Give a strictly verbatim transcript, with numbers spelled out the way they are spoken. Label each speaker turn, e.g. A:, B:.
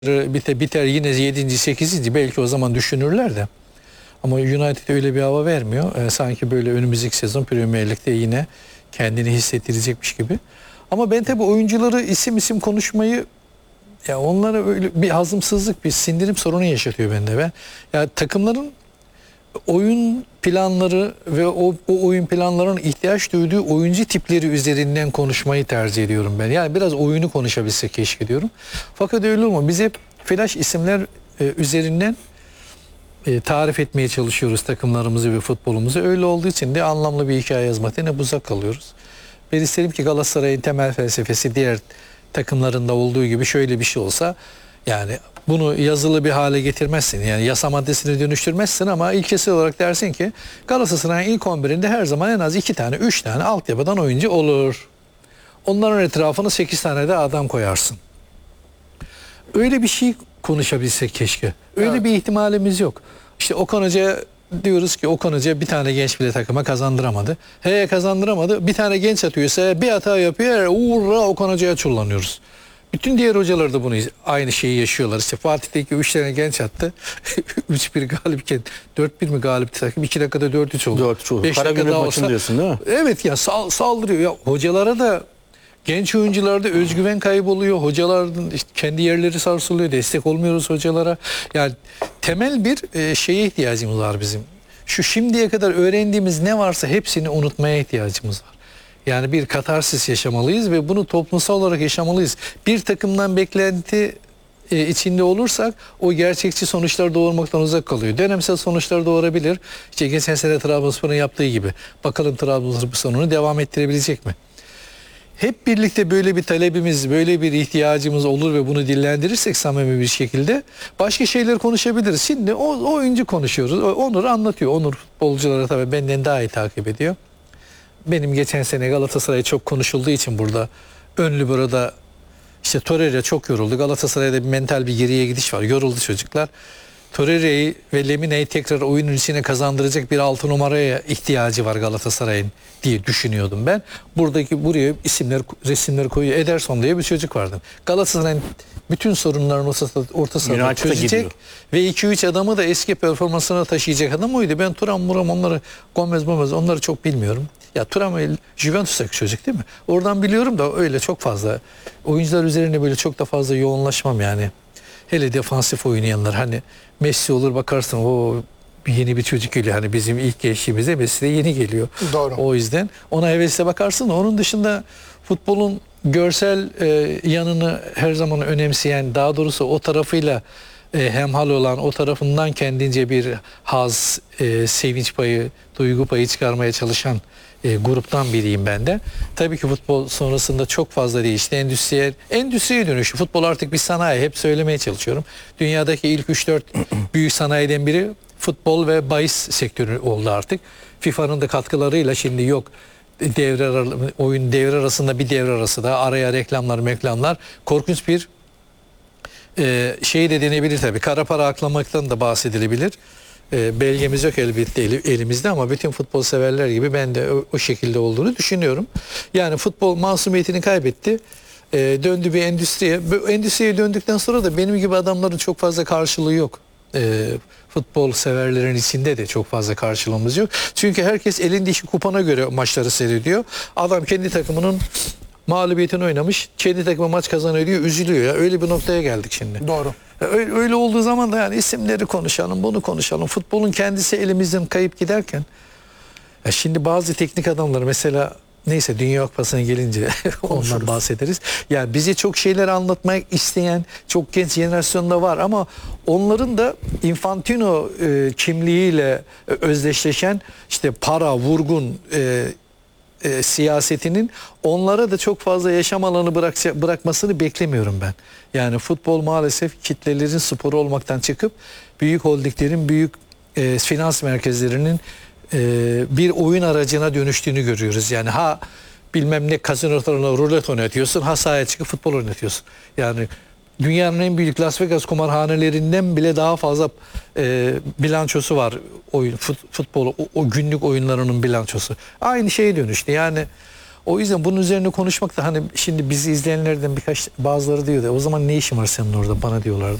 A: biter, biter yine yedinci sekizinci belki o zaman düşünürler de. Ama United öyle bir hava vermiyor. E, sanki böyle önümüzdeki sezon Premier Lig'de yine kendini hissettirecekmiş gibi. Ama ben tabii oyuncuları isim isim konuşmayı, ya onlara öyle bir hazımsızlık, bir sindirim sorunu yaşatıyor bende. Ben ya takımların oyun planları ve o, o oyun planlarının ihtiyaç duyduğu oyuncu tipleri üzerinden konuşmayı tercih ediyorum ben. Yani biraz oyunu konuşabilsek keşke diyorum. Fakat öyle olmuyor. Biz hep flash isimler e, üzerinden e, tarif etmeye çalışıyoruz takımlarımızı ve futbolumuzu. Öyle olduğu için de anlamlı bir hikaye yazmaktan hep uzak kalıyoruz. Ben isterim ki Galatasaray'ın temel felsefesi diğer takımlarında olduğu gibi şöyle bir şey olsa, yani bunu yazılı bir hale getirmezsin, yani yasa maddesine dönüştürmezsin ama ilkesel olarak dersin ki Galatasaray'ın ilk on birinde her zaman en az iki tane, üç tane altyapıdan oyuncu olur. Onların etrafına sekiz tane de adam koyarsın. Öyle bir şey konuşabilsek keşke. Öyle evet. Bir ihtimalimiz yok. İşte Okan Hoca diyoruz ki Okan Hoca bir tane genç bile takıma kazandıramadı. He kazandıramadı. Bir tane genç atıyorsa bir hata yapıyor. Uğurla Okan Hoca'ya çullanıyoruz. Bütün diğer hocalar da bunu aynı şeyi yaşıyorlar. İşte Fatih'teki üç tane genç attı. üç bir galipken dört bir mi galipti takım? iki dakikada dört üç oldu.
B: dört üç oldu. Karagümrük maçın diyorsun değil mi?
A: Evet ya, sal, saldırıyor. Ya hocalara da, genç oyuncularda özgüven kayboluyor. Hocaların işte kendi yerleri sarsılıyor. Destek olmuyoruz hocalara. Yani temel bir e, şeye ihtiyacımız var bizim. Şu şimdiye kadar öğrendiğimiz ne varsa hepsini unutmaya ihtiyacımız var. Yani bir katarsis yaşamalıyız ve bunu toplumsal olarak yaşamalıyız. Bir takımdan beklenti e, içinde olursak o gerçekçi sonuçlar doğurmaktan uzak kalıyor. Dönemsel sonuçlar doğurabilir. İşte geçen sene Trabzonspor'un yaptığı gibi. Bakalım Trabzonspor sonunu devam ettirebilecek mi? Hep birlikte böyle bir talebimiz, böyle bir ihtiyacımız olur ve bunu dillendirirsek samimi bir şekilde başka şeyler konuşabiliriz. Şimdi o oyuncu konuşuyoruz. Onur anlatıyor. Onur futbolculara tabii benden daha iyi takip ediyor. Benim geçen sene Galatasaray çok konuşulduğu için burada ön libero'da işte Torreira çok yoruldu. Galatasaray'da bir mental bir geriye gidiş var. Yoruldu çocuklar. Torreira'yı ve Lemine'yi tekrar oyunun içine kazandıracak bir altı numaraya ihtiyacı var Galatasaray'ın diye düşünüyordum ben. Buradaki buraya isimler, resimleri koyuyor. Ederson diye bir çocuk vardı. Galatasaray'ın bütün sorunların ortasında çözecek ve iki üç adamı da eski performansına taşıyacak adam oydu. Ben Turan, Muram, onları, Gomez, Gomez onları çok bilmiyorum. Ya Turan Juventus'taki çocuk değil mi? Oradan biliyorum da öyle çok fazla oyuncular üzerine böyle çok da fazla yoğunlaşmam yani. Hele defansif oynayanlar, hani Messi olur bakarsın o yeni bir çocuk geliyor. Hani bizim ilk gençliğimize Messi de yeni geliyor. Doğru. O yüzden ona hevesle bakarsın. Onun dışında futbolun görsel e, yanını her zaman önemseyen, daha doğrusu o tarafıyla e, hemhal olan, o tarafından kendince bir haz, e, sevinç payı, duygu payı çıkarmaya çalışan E, gruptan biriyim ben de. Tabii ki futbol sonrasında çok fazla değişti. Endüstriye, endüstriye dönüşü. Futbol artık bir sanayi. Hep söylemeye çalışıyorum. Dünyadaki ilk üç dört büyük sanayiden biri futbol ve bahis sektörü oldu artık. FIFA'nın da katkılarıyla şimdi yok devre arası, oyun devre arasında bir devre arası da araya reklamlar, reklamlar. Korkunç bir e, şey de denebilir tabii. Kara para aklamaktan da bahsedilebilir. E, belgemiz yok elbette elimizde ama bütün futbol severler gibi ben de o, o şekilde olduğunu düşünüyorum. Yani futbol masumiyetini kaybetti. E, döndü bir endüstriye. Bu endüstriye döndükten sonra da benim gibi adamların çok fazla karşılığı yok. E, futbol severlerin içinde de çok fazla karşılığımız yok. Çünkü herkes elindeki kupona göre maçları seyrediyor. Adam kendi takımının mağlubiyetini oynamış, kendi takımı maç kazanıyor diyor, üzülüyor ya. Öyle bir noktaya geldik şimdi.
C: Doğru.
A: Öyle, öyle olduğu zaman da yani isimleri konuşalım, bunu konuşalım. Futbolun kendisi elimizden kayıp giderken, ya şimdi bazı teknik adamlar mesela, neyse Dünya Kupası'na gelince ondan bahsederiz. Yani bize çok şeyler anlatmak isteyen çok genç jenerasyonda var ama onların da Infantino e, kimliğiyle özdeşleşen işte para, vurgun, e, E, siyasetinin onlara da çok fazla yaşam alanı bırak, bırakmasını beklemiyorum ben. Yani futbol maalesef kitlelerin sporu olmaktan çıkıp büyük holdinglerin, büyük e, finans merkezlerinin e, bir oyun aracına dönüştüğünü görüyoruz. Yani ha bilmem ne kazinolarına rulet oynatıyorsun, ha sahaya çıkıp futbol oynatıyorsun. Yani dünyanın en büyük Las Vegas kumarhanelerinden bile daha fazla e, bilançosu var oyun fut, futbol o, o günlük oyunlarının bilançosu. Aynı şeye dönüştü. Yani O yüzden bunun üzerine konuşmak da hani şimdi bizi izleyenlerden birkaç bazıları diyordu. O zaman ne işin var senin orada bana diyorlardı.